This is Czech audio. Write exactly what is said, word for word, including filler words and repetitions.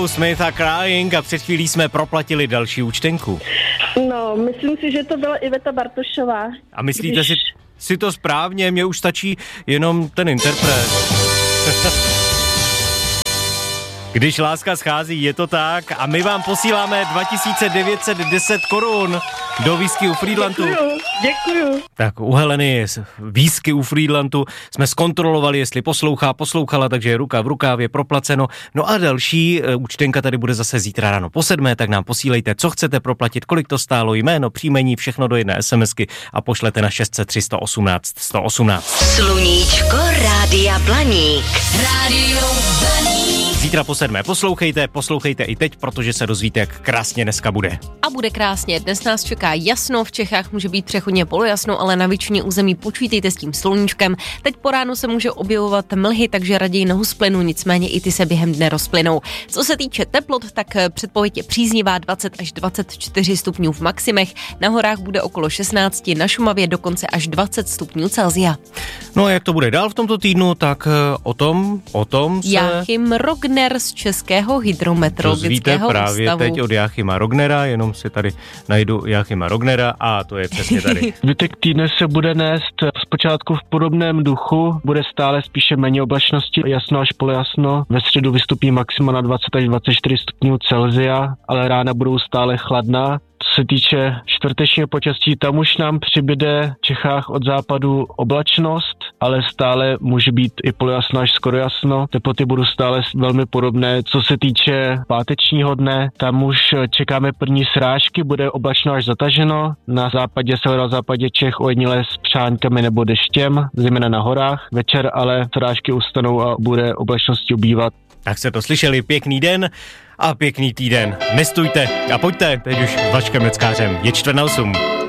Willow Smith a Crying a před chvílí jsme proplatili další účtenku. No, myslím si, že to byla Iveta Bartošová. A myslíte když... si, si to správně? Mně už stačí jenom ten interpret. Když láska schází, je to tak. A my vám posíláme dva tisíce devět set deset korun do Whisky u Friedlandu. Děkuju, děkuju. Tak u Heleny z Whisky u Friedlandu jsme zkontrolovali, jestli poslouchá, poslouchala, takže je ruka v rukávě, proplaceno. No a další účtenka tady bude zase zítra ráno po sedmé, tak nám posílejte, co chcete proplatit, kolik to stálo, jméno, příjmení, všechno do jedné SMSky a pošlete na šest set tři sto osmnáct sto osmnáct. Sluníčko Rádia Blaník. Rádio Blaník. Zítra po sedmé poslouchejte, poslouchejte i teď, protože se dozvíte, jak krásně dneska bude. A bude krásně. Dnes nás čeká jasno, v Čechách může být přechodně polojasno, ale na většině území počítejte s tím sluníčkem. Teď po ránu se může objevovat mlhy, takže raději nohu z plynu, nicméně i ty se během dne rozplynou. Co se týče teplot, tak předpověď je příznivá, dvacet až dvacet čtyři stupňů v maximech, na horách bude okolo šestnáct, na Šumavě dokonce až dvacet stupňů Celsia. No a jak to bude dál v tomto týdnu, tak o tom, o tom se... Joachim Rogner z Českého hydrometeorologického právě ústavu. teď od Joachima Rognera, jenom si tady najdu Joachima Rognera a to je přesně tady. Zbytek týdne se bude nést zpočátku v podobném duchu, bude stále spíše méně oblačnosti, jasno až polojasno. Ve středu vystupí maxima na dvacet až dvacet čtyři stupňů Celsia, ale rána budou stále chladná. Co se týče čtvrtečního počasí, tam už nám přibyde v Čechách od západu oblačnost, ale stále může být i polojasno až skoro jasno. Teploty budou stále velmi podobné. Co se týče pátečního dne, tam už čekáme první srážky, bude oblačno až zataženo. Na západě, severozápadě Čech ojediněle s přáňkami nebo deštěm, zejména na horách. Večer ale srážky ustanou a bude oblačnosti ubývat. Tak jste to slyšeli, pěkný den a pěkný týden. Nestůjte a pojďte, teď už s Vaškem Neckářem. Je čtvrt na osm.